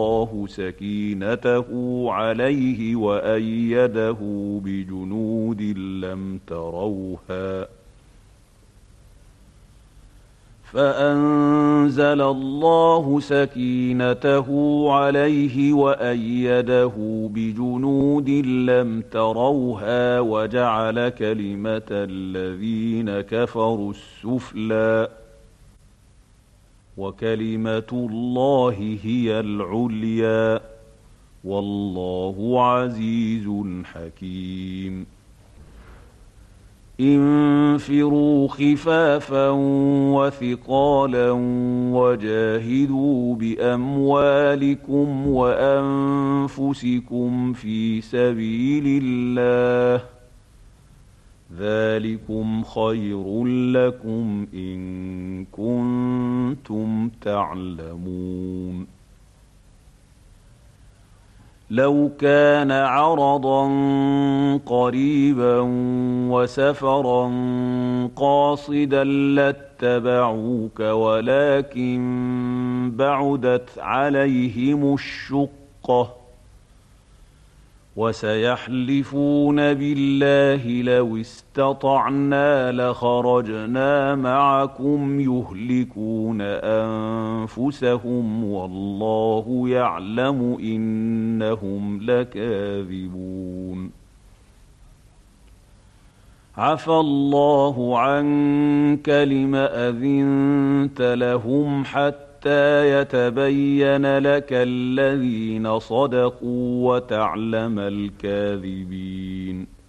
الله سكينته عليه وأيده بجنود لم تروها فأنزل الله سكينته عليه وأيده بجنود لم تروها وجعل كلمة الذين كفروا السفلى وكلمة الله هي العليا والله عزيز حكيم انفروا خفافا وثقالا وجاهدوا بأموالكم وأنفسكم في سبيل الله ذلكم خير لكم إن كنتم تعلمون لو كان عرضا قريبا وسفرا قاصدا لاتبعوك ولكن بعدت عليهم الشقة وسيحلفون بالله لو استطعنا لخرجنا معكم يهلكون أنفسهم والله يعلم إنهم لكاذبون عفى الله عنك لم أذنت لهم حتى يتبين لك الذين صدقوا وتعلم الكاذبين